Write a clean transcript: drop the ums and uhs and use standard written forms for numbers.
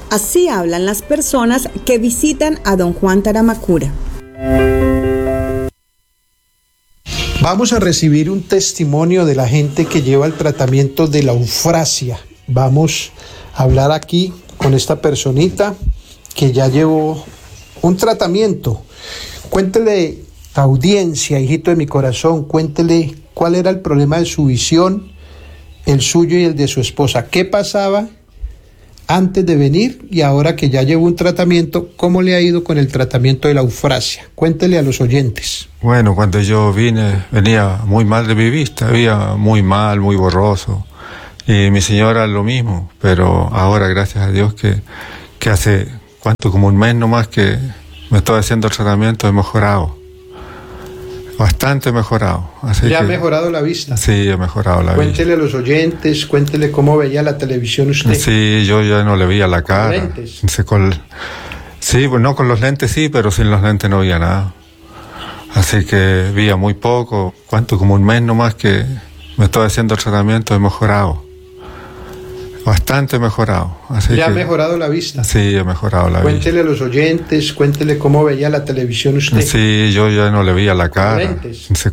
Así hablan las personas que visitan a don Juan Taramacura. Vamos a recibir un testimonio de la gente que lleva el tratamiento de la eufrasia. Vamos a hablar aquí con esta personita que ya llevó un tratamiento. Cuéntele a audiencia, hijito de mi corazón, cuéntele cuál era el problema de su visión, el suyo y el de su esposa. ¿Qué pasaba antes de venir y ahora que ya llevó un tratamiento? ¿Cómo le ha ido con el tratamiento de la eufrasia? Cuéntele a los oyentes. Bueno, cuando yo venía muy mal de mi vista, veía muy mal, muy borroso. Y mi señora lo mismo, pero ahora, gracias a Dios, que hace, como un mes nomás que me estoy haciendo el tratamiento, he mejorado. Bastante mejorado. Así ¿Ya ha mejorado la vista? Sí, he mejorado la vista. Cuéntele a los oyentes, cuéntele cómo veía la televisión usted. Sí, yo ya no le veía la cara. ¿Con lentes? Sí, pues no, con los lentes sí, pero sin los lentes no veía nada. Así que veía muy poco. Como un mes nomás que me estoy haciendo el tratamiento, he mejorado. Bastante mejorado. Así ¿Ya ha mejorado la vista? Sí, he mejorado la vista. Cuéntele a los oyentes, cuéntele cómo veía la televisión usted. Sí, yo ya no le veía la cara. ¿Con lentes?